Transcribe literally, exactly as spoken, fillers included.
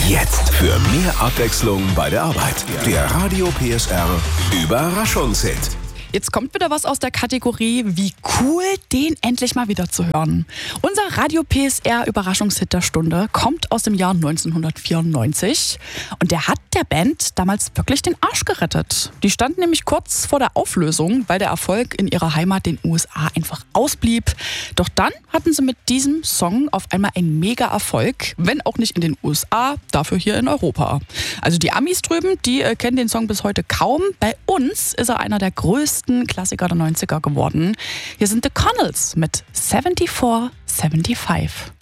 Jetzt für mehr Abwechslung bei der Arbeit. Der Radio P S R Überraschungshit. Jetzt kommt wieder was aus der Kategorie, wie cool, den endlich mal wieder zu hören. Unser Radio P S R Überraschungshit der Stunde kommt aus dem Jahr neunzehnhundertvierundneunzig und der hat der Band damals wirklich den Arsch gerettet. Die standen nämlich kurz vor der Auflösung, weil der Erfolg in ihrer Heimat, den U S A, einfach ausblieb. Doch dann hatten sie mit diesem Song auf einmal einen Mega-Erfolg, wenn auch nicht in den U S A, dafür hier in Europa. Also die Amis drüben, die äh, kennen den Song bis heute kaum. Bei uns ist er einer der größten Klassiker der neunziger geworden. Hier sind The Connells mit vierundsiebzig fünfundsiebzig.